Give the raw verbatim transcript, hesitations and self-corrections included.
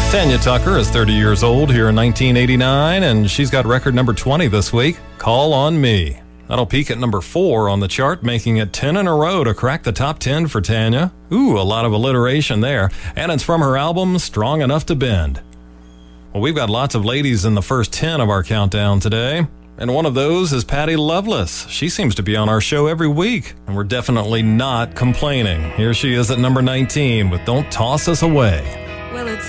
Tanya Tucker is thirty years old here in nineteen eighty-nine, and she's got record number twenty this week, Call on Me. That'll peak at number four on the chart, making it ten in a row to crack the top ten for Tanya. Ooh, a lot of alliteration there. And it's from her album, Strong Enough to Bend. Well, we've got lots of ladies in the first ten of our countdown today. And one of those is Patty Loveless. She seems to be on our show every week, and we're definitely not complaining. Here she is at number nineteen with Don't Toss Us Away. Well, it's